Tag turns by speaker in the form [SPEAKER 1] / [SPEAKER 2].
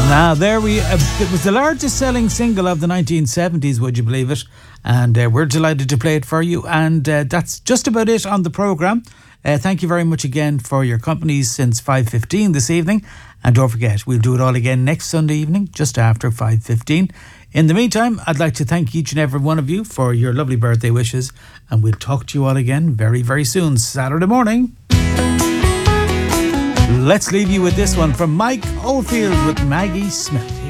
[SPEAKER 1] Now, it was the largest selling single of the 1970s, would you believe it? And we're delighted to play it for you. And that's just about it on the programme. Thank you very much again for your company since 5:15 this evening. And don't forget, we'll do it all again next Sunday evening, just after 5:15. In the meantime, I'd like to thank each and every one of you for your lovely birthday wishes. And we'll talk to you all again very, very soon, Saturday morning. Let's leave you with this one from Mike Oldfield with Maggie Smith.